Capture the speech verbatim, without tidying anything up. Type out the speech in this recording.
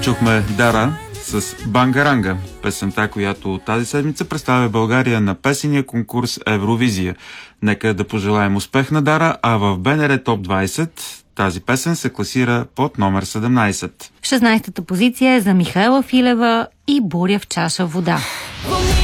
Чухме Дара с Бангаранга, песента, която тази седмица представя България на песения конкурс Евровизия. Нека да пожелаем успех на Дара, а в БНР Топ двайсет тази песен се класира под номер седемнайсет. шестнайсета позиция е за Михаела Филева и Буря в чаша вода.